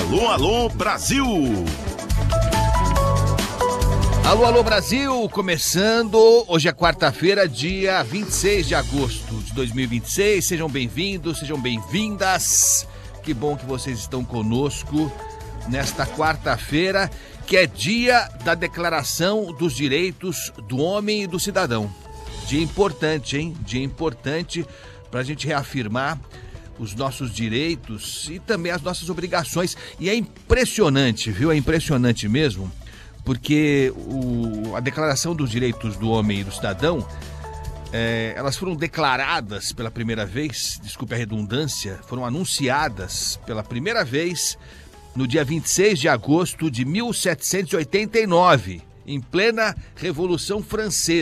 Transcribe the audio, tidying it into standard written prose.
Alô, alô, Brasil! Alô, alô, Brasil! Começando, hoje é quarta-feira, dia 26 de agosto de 2026. Sejam bem-vindos, sejam bem-vindas. Que bom que vocês estão conosco nesta quarta-feira, que é dia da Declaração dos Direitos do Homem e do Cidadão. Dia importante, hein? Dia importante para a gente reafirmar os nossos direitos e também as nossas obrigações. E é impressionante, viu? É impressionante mesmo, porque a Declaração dos Direitos do Homem e do Cidadão, elas foram declaradas pela primeira vez, desculpe a redundância, foram anunciadas pela primeira vez no dia 26 de agosto de 1789, em plena Revolução Francesa.